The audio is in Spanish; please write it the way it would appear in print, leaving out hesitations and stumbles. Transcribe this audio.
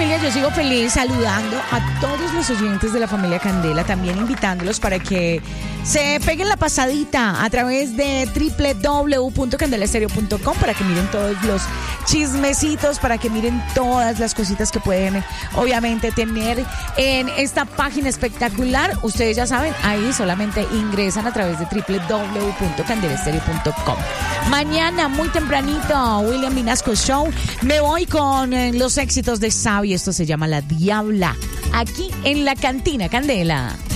familia, yo sigo feliz saludando a todos los oyentes de la familia Candela, también invitándolos para que se peguen la pasadita a través de www.candelastereo.com para que miren todos los chismecitos, para que miren todas las cositas que pueden obviamente tener en esta página espectacular. Ustedes ya saben, ahí solamente ingresan a través de www.candelastereo.com. Mañana muy tempranito, William Vinasco Show. Me voy con los éxitos de Xavi. Esto se llama La Diabla, aquí en la Cantina Candela.